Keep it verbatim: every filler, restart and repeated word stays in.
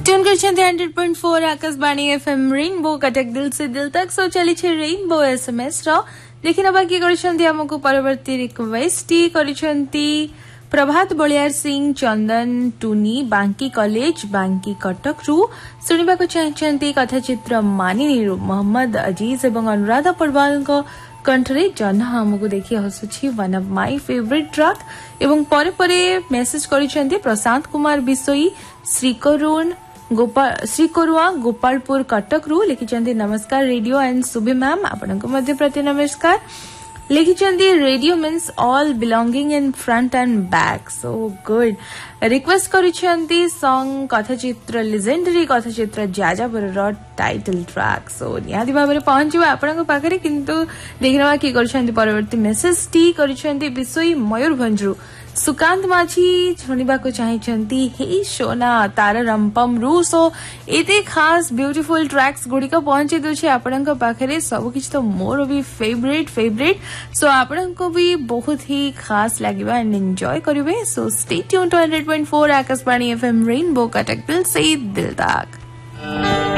Tune कर hundred point four Akashvani FM rainbow Cuttack दिल से दिल तक सो चली रेनबो एसएमएस रो देखि नबा कि करछंती हमकु परवर्ती रिक्वेस्ट करछंती प्रभात बलियार सिंह चंदन टुनी बांकी कॉलेज बांकी कटक रु सुनिबा को चाहछंती कथाचित्र मानिनी रु मोहम्मद अजीज एवं अनुराधा पडवाल को कंठरे जन हमकु देखि हसुछि one of my favourite track एवं परे परे मेसेज करछंती प्रशांत कुमार बिसोई श्रीकरुण गोपाल श्रीकरुआ गोपालपुर कटक रु लिखिचंती नमस्कार रेडियो एंड सुबह मैम आपनको मध्य प्रति नमस्कार लिखिचंती radio means all belonging in front end back so good request करिसंती song कथाचित्र legendary कथाचित्र Jajpur row title track सो निहादी भाबरे पहुंचबा आपनको पाखरे किंतु देखिनवा कि करछंती परवर्ती मेसेज टी करछंती बिसोई मयूरभंज रु सुकांत माझी शुणिबा को चाहछंती हे सोना तारा रंपम रु सो एते खास ब्यूटीफुल ट्रैक्स गुडी को पहुंचे दोछे आपनक पाखरे सब किछ तो मोर भी फेवरेट फेवरेट सो आपनक भी बहुत ही खास लागिबा एंड एंजॉय करिवे so stay tuned two hundred point four Akashvani FM rainbow Cuttack दिल से दिल तक।